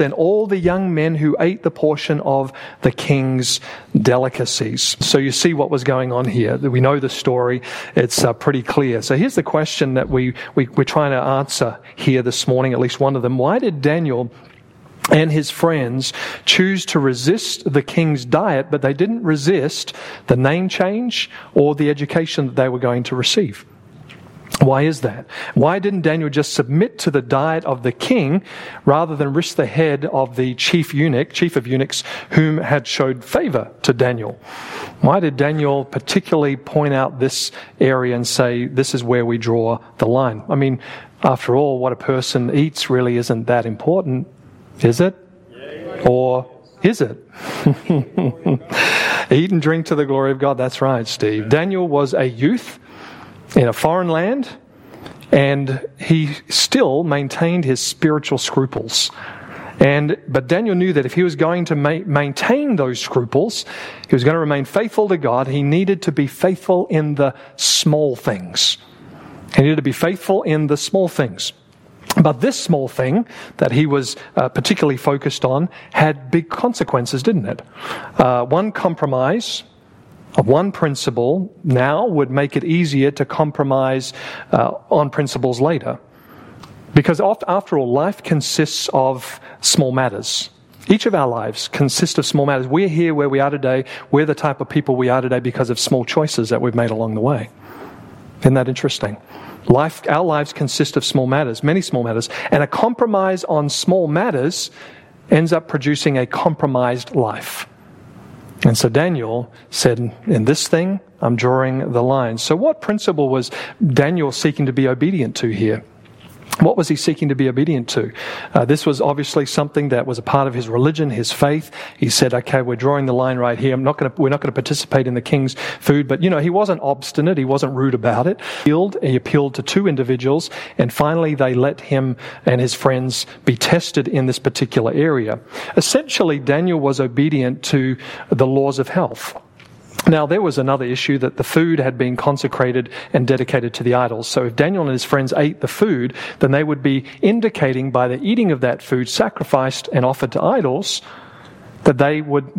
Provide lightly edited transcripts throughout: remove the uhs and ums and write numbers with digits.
than all the young men who ate the portion of the king's delicacies. So you see what was going on here. We know the story. It's pretty clear. So here's the question that we're trying to answer here this morning, at least one of them. Why did Daniel and his friends choose to resist the king's diet, but they didn't resist the name change or the education that they were going to receive? Why is that? Why didn't Daniel just submit to the diet of the king rather than risk the head of the chief of eunuchs, whom had showed favor to Daniel? Why did Daniel particularly point out this area and say, this is where we draw the line? I mean, after all, what a person eats really isn't that important, is it? Or is it? Eat and drink to the glory of God. That's right, Steve. Daniel was a youth in a foreign land, and he still maintained his spiritual scruples. But Daniel knew that if he was going to maintain those scruples, he was going to remain faithful to God, he needed to be faithful in the small things. He needed to be faithful in the small things. But this small thing that he was particularly focused on had big consequences, didn't it? One compromise of one principle now would make it easier to compromise on principles later. Because after all, life consists of small matters. Each of our lives consists of small matters. We're here where we are today. We're the type of people we are today because of small choices that we've made along the way. Isn't that interesting? Our lives consist of small matters, many small matters. And a compromise on small matters ends up producing a compromised life. And so Daniel said, in this thing, I'm drawing the line. So what principle was Daniel seeking to be obedient to here? What was he seeking to be obedient to? This was obviously something that was a part of his religion, his faith. He said, okay, we're drawing the line right here. We're not going to participate in the king's food. But, he wasn't obstinate. He wasn't rude about it. He appealed to two individuals, and finally they let him and his friends be tested in this particular area. Essentially, Daniel was obedient to the laws of health. Now, there was another issue that the food had been consecrated and dedicated to the idols. So if Daniel and his friends ate the food, then they would be indicating by the eating of that food sacrificed and offered to idols that they would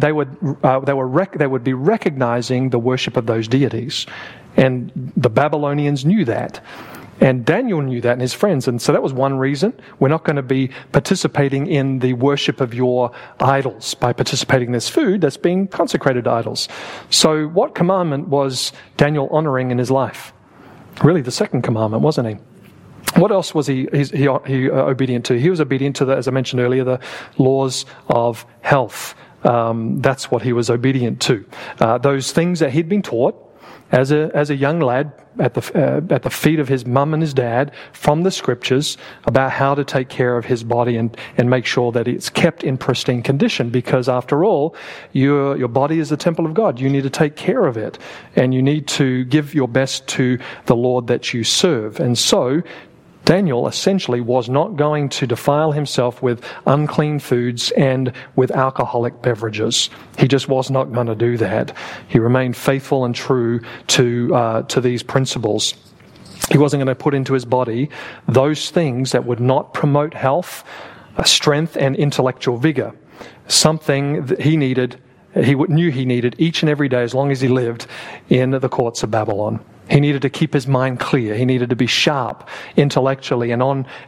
be recognizing the worship of those deities. And the Babylonians knew that. And Daniel knew that and his friends. And so that was one reason. We're not going to be participating in the worship of your idols by participating in this food that's being consecrated to idols. So what commandment was Daniel honoring in his life? Really the second commandment, wasn't he? What else was he obedient to? He was obedient to, as I mentioned earlier, the laws of health. That's what he was obedient to. Those things that he'd been taught as a young lad at the feet of his mum and his dad from the scriptures about how to take care of his body and make sure that it's kept in pristine condition, because after all, your body is the temple of God. You need to take care of it, and you need to give your best to the Lord that you serve. And so Daniel essentially was not going to defile himself with unclean foods and with alcoholic beverages. He just was not going to do that. He remained faithful and true to these principles. He wasn't going to put into his body those things that would not promote health, strength, and intellectual vigor. Something that he knew he needed each and every day as long as he lived in the courts of Babylon. He needed to keep his mind clear. He needed to be sharp intellectually and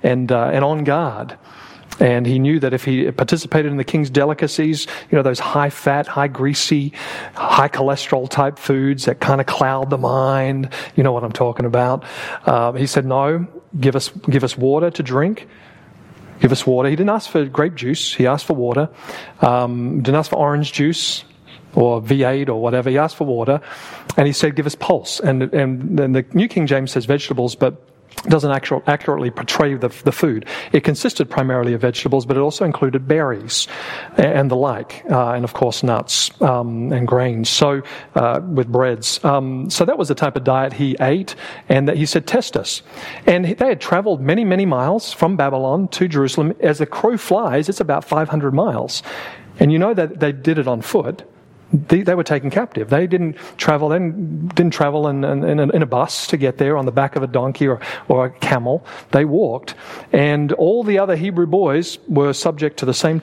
on guard. And he knew that if he participated in the king's delicacies, those high-fat, high-greasy, high-cholesterol type foods that kind of cloud the mind, you know what I'm talking about. He said, no, give us water to drink. Give us water. He didn't ask for grape juice. He asked for water. Didn't ask for orange juice or V8 or whatever. He asked for water, and he said, give us pulse. And the New King James says vegetables, but doesn't accurately portray the food. It consisted primarily of vegetables, but it also included berries and the like, and of course nuts and grains. So with breads. So that was the type of diet he ate, and that he said, test us. And they had traveled many, many miles from Babylon to Jerusalem. As the crow flies, it's about 500 miles. And you know that they did it on foot. They were taken captive. They didn't travel in a bus to get there on the back of a donkey or a camel. They walked. And all the other Hebrew boys were subject to the same